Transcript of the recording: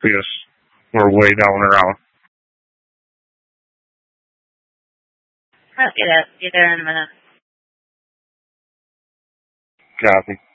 because we're way down around. I'll get there in a minute. Copy.